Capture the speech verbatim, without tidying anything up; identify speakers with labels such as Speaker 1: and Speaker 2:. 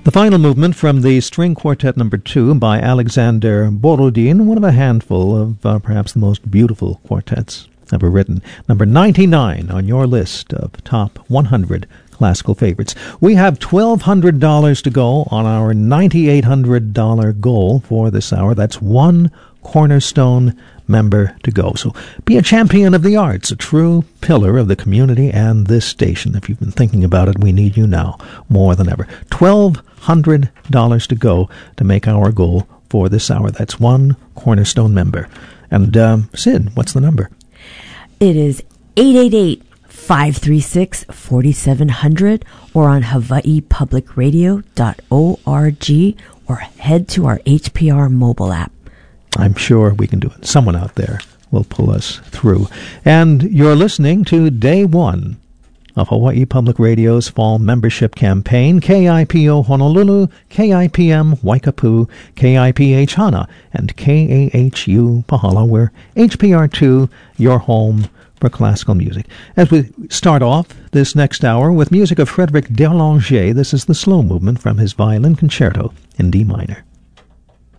Speaker 1: The final movement from the String Quartet Number Two by Alexander Borodin, one of a handful of uh, perhaps the most beautiful quartets ever written. Number ninety-nine on your list of top one hundred classical favorites. We have twelve hundred dollars to go on our nine thousand eight hundred dollars goal for this hour. That's one Cornerstone member to go. So be a champion of the arts, a true pillar of the community and this station. If you've been thinking about it, we need you now more than ever. twelve hundred dollars to go to make our goal for this hour. That's one Cornerstone member. And um, Sid, what's the number?
Speaker 2: It is eight eight eight, five three six, four seven zero zero or on hawaii public radio dot org or head to our H P R mobile app.
Speaker 1: I'm sure we can do it. Someone out there will pull us through. And you're listening to Day One of Hawaii Public Radio's Fall Membership Campaign, K I P O Honolulu, K I P M Waikapu, K I P H Hana, and K A H U Pahala, where H P R two, your home for classical music. As we start off this next hour with music of Frederic Derlanger, this is the slow movement from his violin concerto in D minor.